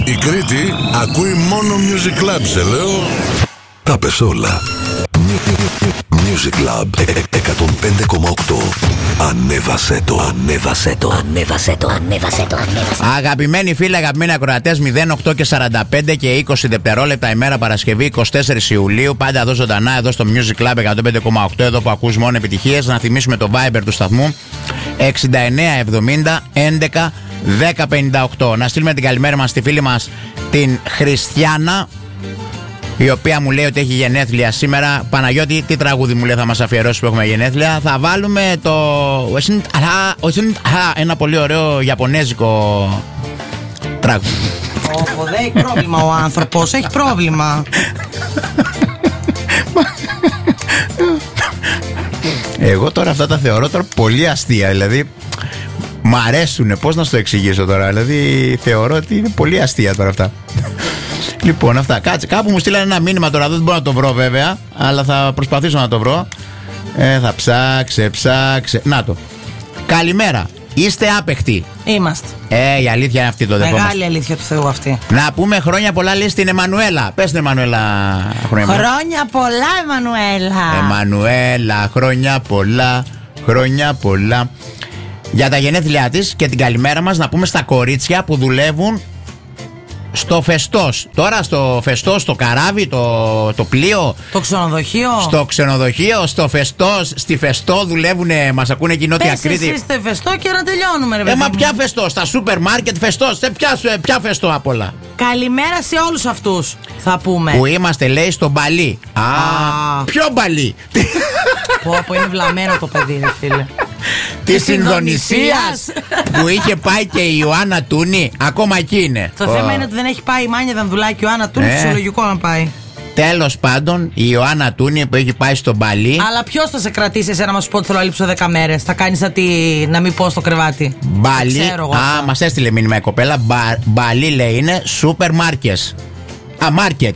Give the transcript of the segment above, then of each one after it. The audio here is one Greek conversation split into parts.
Η Κρήτη ακούει μόνο Music Club, σε λέω. Τα πες όλα. Music Club 105,8. Ανέβασέ το, ανέβασέ το, ανέβασέ το, ανέβασέ το, ανέβασέ το. Αγαπημένοι φίλοι, αγαπημένοι ακροατές, 08 και 45 και 20 δευτερόλεπτα ημέρα Παρασκευή 24 Ιουλίου. Πάντα εδώ ζωντανά, εδώ στο Music Club 105,8. Εδώ που ακούς μόνο επιτυχίες. Να θυμίσουμε το Viber του σταθμού 6970 11 1058. Να στείλουμε την καλημέρα μας στη φίλη μας την Χριστιάνα, η οποία μου λέει ότι έχει γενέθλια σήμερα. Παναγιώτη, τι τραγούδι μου λέει θα μας αφιερώσει που έχουμε γενέθλια? Θα βάλουμε το... ένα πολύ ωραίο ιαπωνέζικο τραγούδι. Δεν έχει πρόβλημα ο άνθρωπος, έχει πρόβλημα. Εγώ τώρα αυτά τα θεωρώ τώρα πολύ αστεία, δηλαδή μ' αρέσουνε, πώς να σου το εξηγήσω τώρα, δηλαδή θεωρώ ότι είναι πολύ αστεία τώρα αυτά. Λοιπόν, αυτά. Κάτσε, κάπου μου στείλανε ένα μήνυμα τώρα, δεν μπορώ να το βρω βέβαια, αλλά θα προσπαθήσω να το βρω. Θα ψάξε. Να το. Καλημέρα. Είστε άπαικτοι? Είμαστε. Η αλήθεια είναι αυτή, το δεχόμαστε. Μεγάλη αλήθεια του Θεού αυτή. Να πούμε χρόνια πολλά, λέει, στην Εμμανουέλα. Πες την Εμμανουέλα. Χρόνια πολλά, Εμμανουέλα. Εμμανουέλα, χρόνια πολλά. Χρόνια πολλά. Για τα γενέθλιά της και την καλημέρα μας να πούμε στα κορίτσια που δουλεύουν στο Φεστός. Τώρα στο Φεστός, στο καράβι, το πλοίο. Το ξενοδοχείο. Στο ξενοδοχείο, στο Φεστός, στη Φεστό δουλεύουνε, μας ακούνε εκεί Νότια Κρήτη. Πες εσείς Φεστό και να τελειώνουμε, ρε παιδί. Μα ποια Φεστό? Στα σούπερ μάρκετ Φεστός. Ποια Φεστό απ' όλα? Καλημέρα σε όλους αυτούς, θα πούμε. Που είμαστε, λέει, στο Μπαλί. Ποιο Μπαλί? Πω, είναι βλαμμένο το παιδί, ρε φίλε. Της Ινδονησίας που είχε πάει και η Ιωάννα Τούνη. Ακόμα εκεί είναι. Το θέμα είναι ότι δεν έχει πάει η Μάνια Δανδουλάκη και η Ιωάννα Τούνη. Φυσιολογικό να πάει. Τέλος πάντων, η Ιωάννα Τούνη που έχει πάει στο Μπαλί. Αλλά ποιος θα σε κρατήσει εσένα να σου πω ότι θέλω να λείψω 10 μέρες? Θα κάνεις να μην πω στο κρεβάτι? Μπαλί. Μας έστειλε μήνυμα η κοπέλα. Μπαλί, λέει, είναι σούπερ μάρκες. Μάρκετ.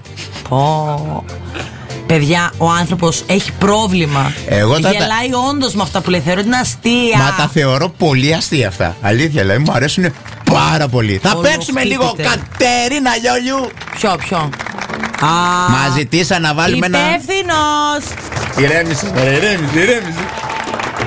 Παιδιά, ο άνθρωπος έχει πρόβλημα. Γελάει όντως με αυτά που λέει. Θεωρώ ότι είναι αστεία. Μα τα θεωρώ πολύ αστεία αυτά. Αλήθεια, δηλαδή μου αρέσουν πάρα πολύ. Θα παίξουμε λίγο Κατερίνα Λιόλιου. Ποιο? Μα ζητήσα να βάλουμε ένα. Υπεύθυνος. Ηρέμησε.